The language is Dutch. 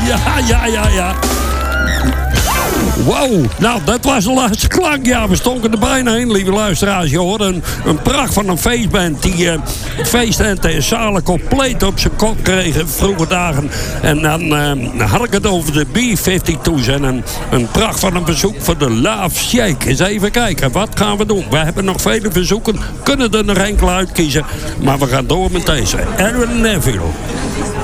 Ja. Wow, nou, dat was de laatste klank. Ja, we stonken er bijna in, lieve luisteraars. Je hoort een pracht van een feestband die het feesttent en zalen compleet op zijn kop kregen vroege dagen. En dan had ik het over de B-52's en een pracht van een verzoek voor de Love Shake. Eens even kijken, wat gaan we doen? We hebben nog vele verzoeken, kunnen er nog enkele uitkiezen. Maar we gaan door met deze. Aaron Neville.